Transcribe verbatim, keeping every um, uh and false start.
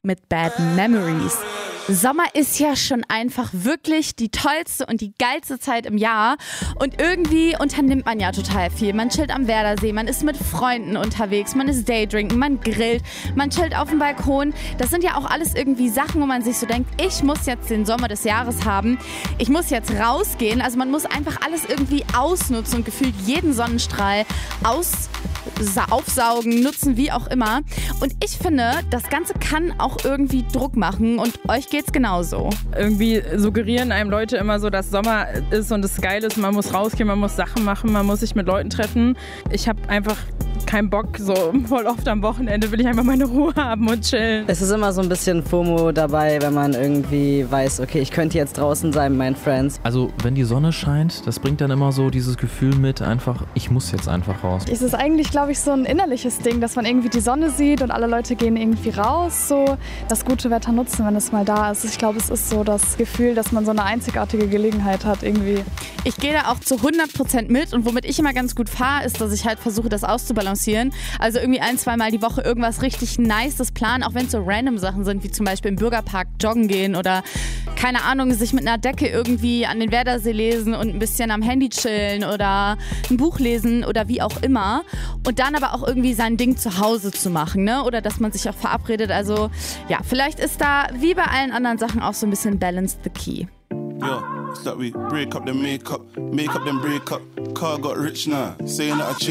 mit Bad Memories. Sommer ist ja schon einfach wirklich die tollste und die geilste Zeit im Jahr und irgendwie unternimmt man ja total viel. Man chillt am Werdersee, man ist mit Freunden unterwegs, man ist Daydrinken, man grillt, man chillt auf dem Balkon. Das sind ja auch alles irgendwie Sachen, wo man sich so denkt, ich muss jetzt den Sommer des Jahres haben, ich muss jetzt rausgehen. Also man muss einfach alles irgendwie ausnutzen und gefühlt jeden Sonnenstrahl aus aufsaugen, nutzen, wie auch immer. Und ich finde, das Ganze kann auch irgendwie Druck machen und euch geht's genauso. Irgendwie suggerieren einem Leute immer so, dass Sommer ist und es geil ist, man muss rausgehen, man muss Sachen machen, man muss sich mit Leuten treffen. Ich habe einfach keinen Bock, so voll oft am Wochenende will ich einfach meine Ruhe haben und chillen. Es ist immer so ein bisschen FOMO dabei, wenn man irgendwie weiß, okay, ich könnte jetzt draußen sein mit meinen Friends. Also wenn die Sonne scheint, das bringt dann immer so dieses Gefühl mit, einfach, ich muss jetzt einfach raus. Es ist eigentlich, glaube ich, so ein innerliches Ding, dass man irgendwie die Sonne sieht und alle Leute gehen irgendwie raus, so das gute Wetter nutzen, wenn es mal da ist. Ich glaube, es ist so das Gefühl, dass man so eine einzigartige Gelegenheit hat irgendwie. Ich gehe da auch zu hundert Prozent mit und womit ich immer ganz gut fahre, ist, dass ich halt versuche, das auszubalancieren. Also irgendwie ein, zweimal die Woche irgendwas richtig Nices planen, auch wenn es so random Sachen sind, wie zum Beispiel im Bürgerpark joggen gehen oder, keine Ahnung, sich mit einer Decke irgendwie an den Werdersee lesen und ein bisschen am Handy chillen oder ein Buch lesen oder wie auch immer. Und dann aber auch irgendwie sein Ding zu Hause zu machen, ne? Oder dass man sich auch verabredet. Also ja, vielleicht ist da wie bei allen anderen Sachen auch so ein bisschen Balance the key. Yo, it's that we break up then make up, make up then break up. Car got rich now, saying that I changed.